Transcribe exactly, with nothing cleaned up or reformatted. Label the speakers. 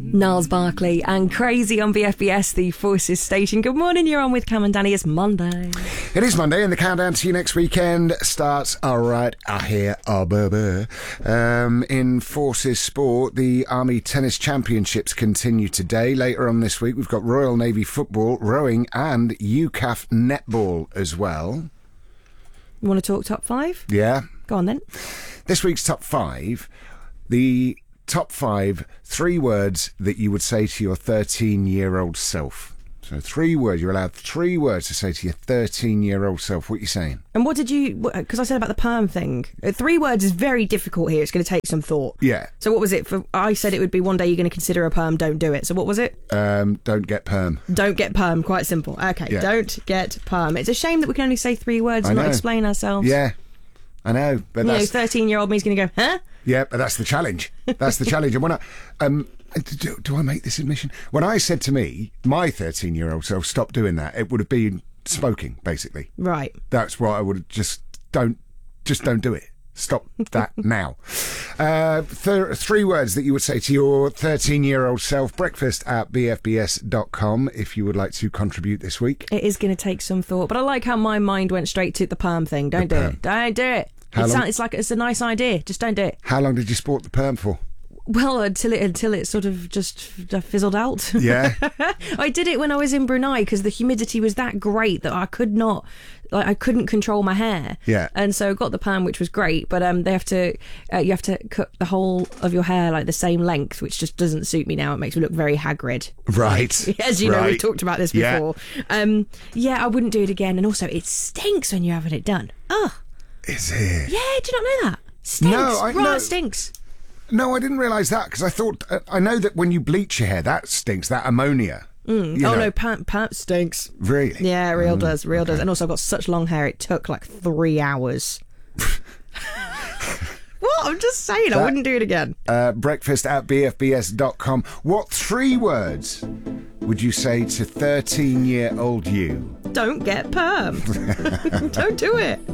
Speaker 1: Niles Barkley and Crazy on B F B S, the Forces station. Good morning, you're on with Cam and Danny. It's Monday.
Speaker 2: It is Monday, and the countdown to your next weekend starts all right ah, here. Ah, blah, blah. Um, in Forces Sport, the Army Tennis Championships continue today. Later on this week, we've got Royal Navy football, rowing, and U C A F netball as well.
Speaker 1: You want to talk top five?
Speaker 2: Yeah.
Speaker 1: Go on then.
Speaker 2: This week's top five, the top five, three words that you would say to your thirteen-year-old self. So three words. You're allowed three words to say to your thirteen-year-old self. What are you saying?
Speaker 1: And what did you... Because I said about the perm thing. Uh, Three words is very difficult here. It's going to take some thought.
Speaker 2: Yeah.
Speaker 1: So what was it? For, I said it would be one day you're going to consider a perm, don't do it. So what was it?
Speaker 2: Um, don't get perm.
Speaker 1: Don't get perm. Quite simple. Okay,
Speaker 2: Yeah.
Speaker 1: Don't get perm. It's a shame that we can only say three words
Speaker 2: I
Speaker 1: and not
Speaker 2: know.
Speaker 1: explain ourselves.
Speaker 2: Yeah, I know. But
Speaker 1: You know,
Speaker 2: that's...
Speaker 1: thirteen-year-old me's going to go, huh?
Speaker 2: Yeah, but that's the challenge. That's the challenge. And when I, um, do, do I make this admission? When I said to me, my thirteen-year-old self, stop doing that, it would have been smoking, basically.
Speaker 1: Right.
Speaker 2: That's what I would have just don't, just don't do it. Stop that now. Uh, th- three words that you would say to your thirteen-year-old self. Breakfast at b f b s dot com if you would like to contribute this week.
Speaker 1: It is going to take some thought, but I like how my mind went straight to the perm thing. Don't
Speaker 2: The
Speaker 1: do
Speaker 2: perm.
Speaker 1: it. Don't do it.
Speaker 2: How
Speaker 1: It's,
Speaker 2: long-
Speaker 1: not- it's like it's a nice idea. Just don't do it.
Speaker 2: How long did you sport the perm for?
Speaker 1: Well, until it until it sort of just fizzled out.
Speaker 2: Yeah.
Speaker 1: I did it when I was in Brunei because the humidity was that great that I could not, like, I couldn't control my hair.
Speaker 2: Yeah.
Speaker 1: And so I got the perm, which was great, but um, they have to, uh, you have to cut the whole of your hair like the same length, which just doesn't suit me now. It makes me look very Hagrid.
Speaker 2: Right.
Speaker 1: As you know,
Speaker 2: Right.
Speaker 1: we've talked about this
Speaker 2: Yeah.
Speaker 1: before. Um, yeah, I wouldn't do it again, and also it stinks when you're having it done. Oh,
Speaker 2: Is it?
Speaker 1: yeah. Do you not know that? Stinks.
Speaker 2: No, I-
Speaker 1: right,
Speaker 2: no.
Speaker 1: it stinks.
Speaker 2: No, I didn't realise that because I thought uh, I know that when you bleach your hair, that stinks. That ammonia.
Speaker 1: Mm.
Speaker 2: You
Speaker 1: Oh
Speaker 2: know.
Speaker 1: no, pant pant stinks.
Speaker 2: Really?
Speaker 1: Yeah, real
Speaker 2: Mm,
Speaker 1: does, real
Speaker 2: okay.
Speaker 1: does. And also, I've got such long hair; it took like three hours. What? I'm just saying, I
Speaker 2: That-
Speaker 1: wouldn't do it again.
Speaker 2: Uh, breakfast at b f b s dot com. What three words would you say to thirteen-year-old you?
Speaker 1: Don't get perm. Don't do it.